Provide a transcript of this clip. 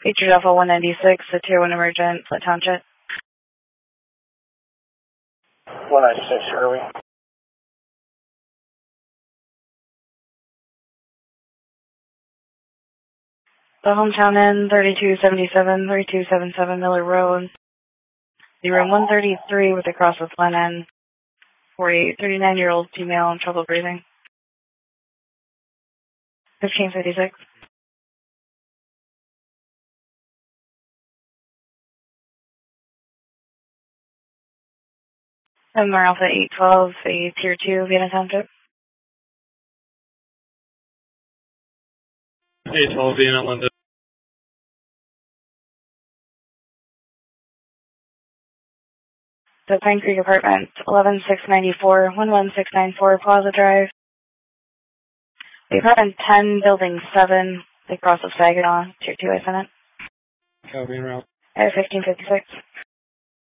Featured Alpha 196, a Tier 1 emergent, Flint Township. 196, where are we? The Hometown Inn, 3277 Miller Road. The room 133 with a cross with Flint Inn. 39-year-old female in trouble breathing. 1556. Denver Alpha 812, a Tier 2, Vienna Township. 812, Vienna, London. The Pine Creek Apartment, 11694 Plaza Drive. The apartment 10, building 7, the cross of Saginaw, Tier 2, I sent it. Copy, en route. 1556.